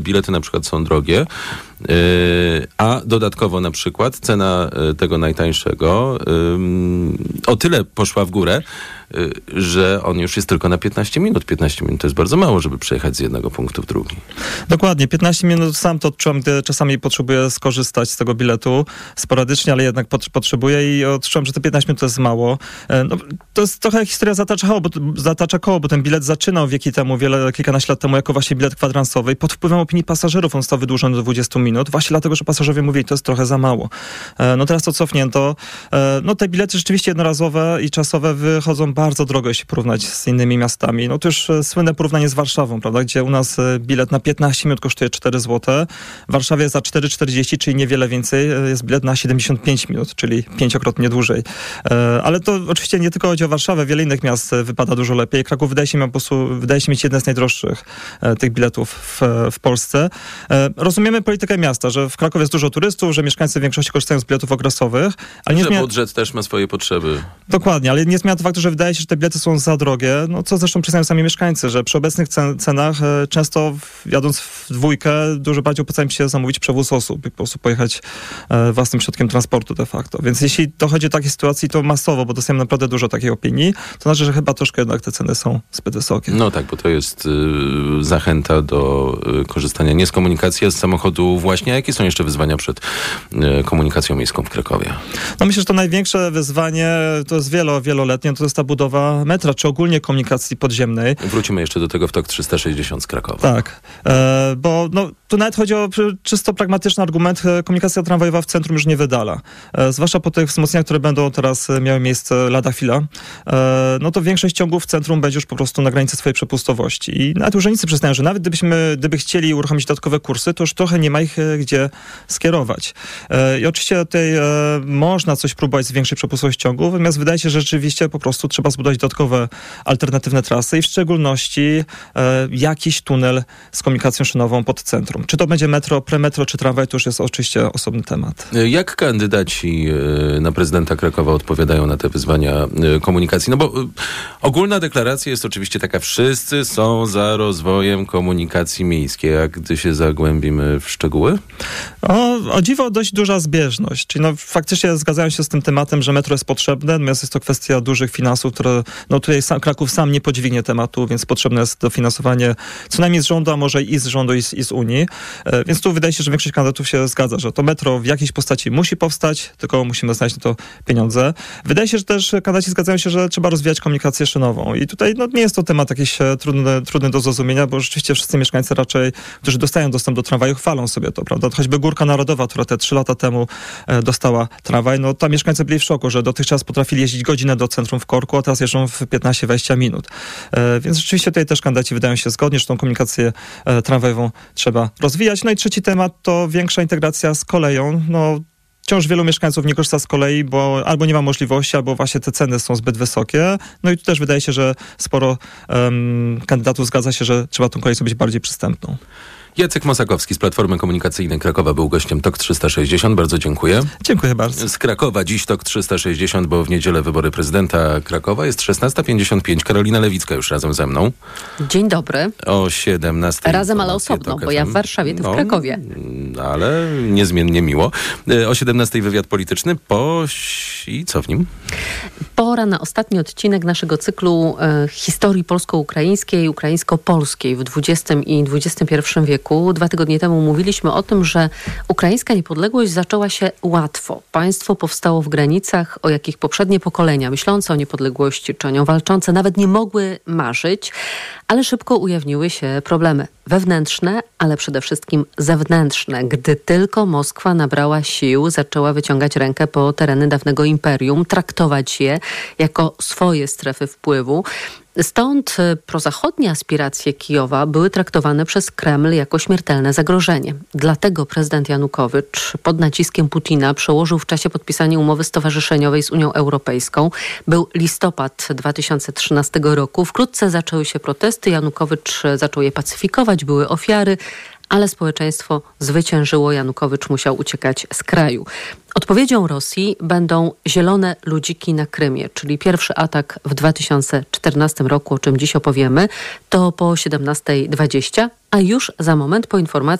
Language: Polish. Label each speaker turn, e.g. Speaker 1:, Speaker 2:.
Speaker 1: bilety na przykład są drogie, a dodatkowo na przykład cena tego najtańszego o tyle poszła w górę, że on już jest tylko na 15 minut. 15 minut to jest bardzo mało, żeby przejechać z jednego punktu w drugi.
Speaker 2: Dokładnie. 15 minut sam to odczuwam, gdy czasami potrzebuję skorzystać z tego biletu sporadycznie, ale jednak potrzebuję i odczuwam, że te 15 minut to jest mało. No, to jest trochę historia zatacza koło, bo ten bilet zaczynał wieki temu, kilkanaście lat temu, jako właśnie bilet kwadransowy i pod wpływem opinii pasażerów on został wydłużony do 20 minut, właśnie dlatego, że pasażerowie mówili, to jest trochę za mało. No teraz to cofnięto. No te bilety rzeczywiście jednorazowe i czasowe wychodzą bardzo drogo, jeśli porównać z innymi miastami. No to już słynne porównanie z Warszawą, prawda, gdzie u nas bilet na 15 minut kosztuje 4 zł. W Warszawie za 4,40, czyli niewiele więcej, jest bilet na 75 minut, czyli 5-krotnie dłużej. Ale to oczywiście nie tylko chodzi o Warszawę, wiele innych miast wypada dużo lepiej. Kraków wydaje się mieć jeden z najdroższych tych biletów w Polsce. Rozumiemy politykę miasta, że w Krakowie jest dużo turystów, że mieszkańcy w większości korzystają z biletów okresowych. Ale nie
Speaker 1: budżet też ma swoje potrzeby.
Speaker 2: Dokładnie, ale nie zmienia to faktu, że wydaje się, że te bilety są za drogie, no co zresztą przyznają sami mieszkańcy, że przy obecnych cenach często jadąc w dwójkę dużo bardziej opłaca im się zamówić przewóz osób i po prostu pojechać własnym środkiem transportu de facto. Więc jeśli dochodzi do takiej sytuacji, to masowo, bo dostajemy naprawdę dużo takiej opinii, to znaczy, że chyba troszkę jednak te ceny są zbyt wysokie.
Speaker 1: No tak, bo to jest zachęta do korzystania nie z komunikacji, a z samochodu właśnie. A jakie są jeszcze wyzwania przed komunikacją miejską w Krakowie?
Speaker 2: No myślę, że to największe wyzwanie to jest wieloletnie, to jest ta budowa metra, czy ogólnie komunikacji podziemnej.
Speaker 1: Wrócimy jeszcze do tego w TOK 360 z Krakowa.
Speaker 2: Tak, bo tu nawet chodzi o czysto pragmatyczny argument. Komunikacja tramwajowa w centrum już nie wydala. Zwłaszcza po tych wzmocnieniach, które będą teraz miały miejsce lada chwila, no to większość ciągów w centrum będzie już po prostu na granicy swojej przepustowości. I nawet urzędnicy przyznają, że nawet gdyby chcieli uruchomić dodatkowe kursy, to już trochę nie ma ich gdzie skierować. I oczywiście tutaj można coś próbować zwiększyć przepustowość ciągów, natomiast wydaje się, że rzeczywiście po prostu trzeba zbudować dodatkowe alternatywne trasy i w szczególności jakiś tunel z komunikacją szynową pod centrum. Czy to będzie metro, premetro, czy tramwaj, to już jest oczywiście osobny temat.
Speaker 1: Jak kandydaci na prezydenta Krakowa odpowiadają na te wyzwania komunikacji? No bo ogólna deklaracja jest oczywiście taka, wszyscy są za rozwojem komunikacji miejskiej, a gdy się zagłębimy w szczegóły?
Speaker 2: O dziwo dość duża zbieżność. Czyli faktycznie zgadzają się z tym tematem, że metro jest potrzebne, natomiast jest to kwestia dużych finansów, które tutaj Kraków sam nie podźwignie tematu, więc potrzebne jest dofinansowanie co najmniej z rządu, a może i z rządu, i z Unii. Więc tu wydaje się, że większość kandydatów się zgadza, że to metro w jakiejś postaci musi powstać, tylko musimy znaleźć na to pieniądze. Wydaje się, że też kandydaci zgadzają się, że trzeba rozwijać komunikację szynową. I tutaj nie jest to temat jakiś trudny do zrozumienia, bo rzeczywiście wszyscy mieszkańcy raczej, którzy dostają dostęp do tramwaju, chwalą sobie to, prawda? Choćby Górka Narodowa, która te 3 lata temu dostała tramwaj, no tam mieszkańcy byli w szoku, że dotychczas potrafili jeździć godzinę do centrum w korku, a teraz jeżdżą w 15-20 minut. Więc rzeczywiście tutaj też kandydaci wydają się zgodnie, że tą komunikację tramwajową trzeba rozwijać. No i trzeci temat to większa integracja z koleją. No wciąż wielu mieszkańców nie korzysta z kolei, bo albo nie ma możliwości, albo właśnie te ceny są zbyt wysokie. No i tu też wydaje się, że sporo kandydatów zgadza się, że trzeba tą kolej zrobić bardziej przystępną.
Speaker 1: Jacek Mosakowski z Platformy Komunikacyjnej Krakowa był gościem TOK 360. Bardzo dziękuję.
Speaker 2: Dziękuję bardzo.
Speaker 1: Z Krakowa dziś TOK 360, bo w niedzielę wybory prezydenta Krakowa. Jest 16:55. Karolina Lewicka już razem ze mną.
Speaker 3: Dzień dobry.
Speaker 1: O 17:00.
Speaker 3: Razem, ale osobno, bo ja w Warszawie, ty w Krakowie.
Speaker 1: Ale niezmiennie miło. O 17:00 wywiad polityczny. I co w nim?
Speaker 3: Pora na ostatni odcinek naszego cyklu historii polsko-ukraińskiej, ukraińsko-polskiej w XX i XXI wieku. 2 tygodnie temu mówiliśmy o tym, że ukraińska niepodległość zaczęła się łatwo. Państwo powstało w granicach, o jakich poprzednie pokolenia myślące o niepodległości czy o nią walczące nawet nie mogły marzyć, ale szybko ujawniły się problemy wewnętrzne, ale przede wszystkim zewnętrzne. Gdy tylko Moskwa nabrała sił, zaczęła wyciągać rękę po tereny dawnego imperium, traktować je jako swoje strefy wpływu. Stąd prozachodnie aspiracje Kijowa były traktowane przez Kreml jako śmiertelne zagrożenie. Dlatego prezydent Janukowycz pod naciskiem Putina przełożył w czasie podpisania umowy stowarzyszeniowej z Unią Europejską. Był listopad 2013 roku. Wkrótce zaczęły się protesty. Janukowycz zaczął je pacyfikować, były ofiary, ale społeczeństwo zwyciężyło. Janukowycz musiał uciekać z kraju. Odpowiedzią Rosji będą zielone ludziki na Krymie, czyli pierwszy atak w 2014 roku, o czym dziś opowiemy, to po 17:20, a już za moment po informacji